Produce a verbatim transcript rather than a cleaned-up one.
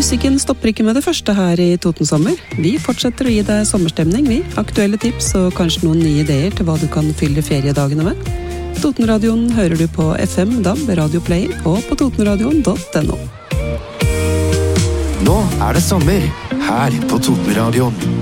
Musikken stopper ikke med det første her i Totensommer. Vi fortsetter å gi deg sommerstemning, vi. Aktuelle tips og kanskje noen nye ideer til hva du kan fylle feriedagene med. Totenradioen hører du på F M, D A B, Radio Player og på totenradioen punktum no. Nå er det sommer her på Totenradioen.